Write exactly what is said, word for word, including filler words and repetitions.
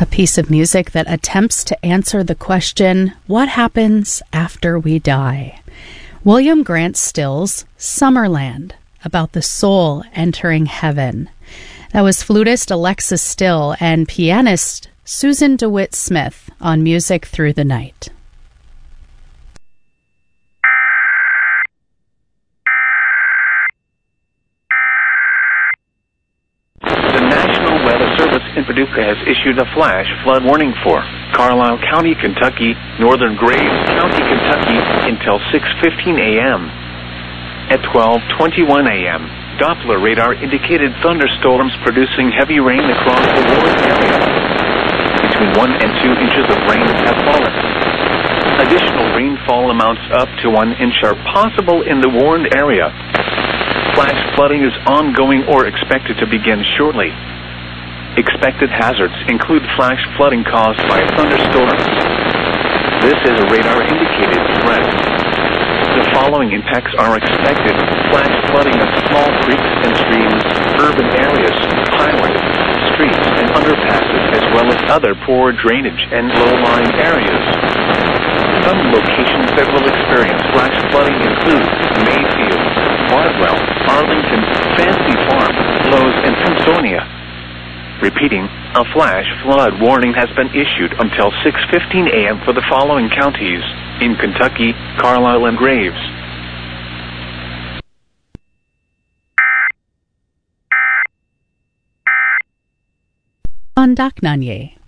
a piece of music that attempts to answer the question, what happens after we die? William Grant Still's Summerland, about the soul entering heaven. That was flutist Alexis Still and pianist Susan DeWitt Smith on Music Through the Night. The National Weather Service in Paducah has issued a flash flood warning for Carlisle County, Kentucky, northern Graves County, Kentucky, until six fifteen a.m. At twelve twenty-one a.m., Doppler radar indicated thunderstorms producing heavy rain across the warned area. Between one and two inches of rain have fallen. Additional rainfall amounts up to one inch are possible in the warned area. Flash flooding is ongoing or expected to begin shortly. Expected hazards include flash flooding caused by thunderstorms. This is a radar-indicated threat. The following impacts are expected: flash flooding of small creeks and streams, urban areas, highways, streets, and underpasses, as well as other poor drainage and low-lying areas. Some locations that will experience flash flooding include Mayfield, Bardwell, Arlington, Fancy Farm, Lowe's, and Pennsylvania. Repeating, a flash flood warning has been issued until six fifteen a.m. for the following counties in Kentucky, Carlisle, and Graves. On Daknanye.